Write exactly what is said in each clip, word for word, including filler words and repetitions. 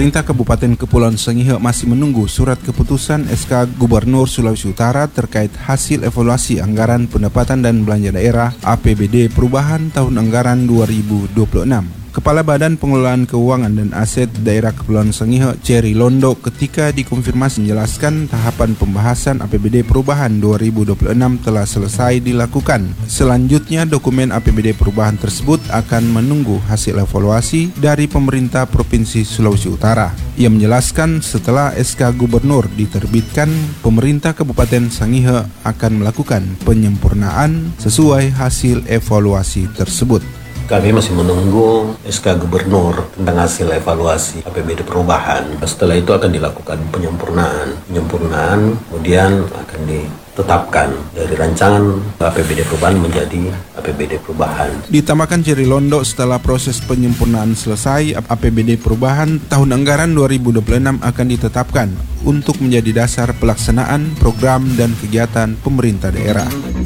Pemerintah Kabupaten Kepulauan Sangihe masih menunggu surat keputusan S K Gubernur Sulawesi Utara terkait hasil evaluasi anggaran pendapatan dan belanja daerah A P B D perubahan tahun anggaran dua ribu dua puluh enam. Kepala Badan Pengelolaan Keuangan dan Aset Daerah Kepulauan Sangihe, Cherry Londo, ketika dikonfirmasi menjelaskan tahapan pembahasan A P B D perubahan dua ribu dua puluh enam telah selesai dilakukan. Selanjutnya, dokumen A P B D perubahan tersebut akan menunggu hasil evaluasi dari pemerintah Provinsi Sulawesi Utara. Ia menjelaskan setelah S K Gubernur diterbitkan, pemerintah Kabupaten Sangihe akan melakukan penyempurnaan sesuai hasil evaluasi tersebut. Kami masih menunggu S K Gubernur tentang hasil evaluasi A P B D perubahan. Setelah itu akan dilakukan penyempurnaan. Penyempurnaan kemudian akan ditetapkan dari rancangan A P B D perubahan menjadi A P B D perubahan. Ditambahkan Cherry Londo, setelah proses penyempurnaan selesai, A P B D perubahan tahun anggaran dua ribu dua puluh enam akan ditetapkan untuk menjadi dasar pelaksanaan program dan kegiatan pemerintah daerah.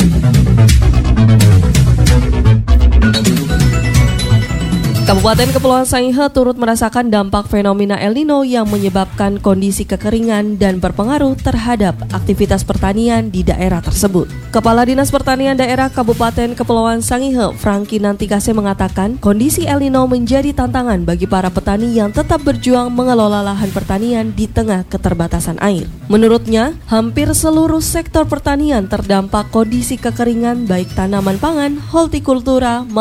Kabupaten Kepulauan Sangihe turut merasakan dampak fenomena El Nino yang menyebabkan kondisi kekeringan dan berpengaruh terhadap aktivitas pertanian di daerah tersebut. Kepala Dinas Pertanian Daerah Kabupaten Kepulauan Sangihe, Franky Nantikase, mengatakan kondisi El Nino menjadi tantangan bagi para petani yang tetap berjuang mengelola lahan pertanian di tengah keterbatasan air. Menurutnya, hampir seluruh sektor pertanian terdampak kondisi kekeringan baik tanaman pangan, hortikultura,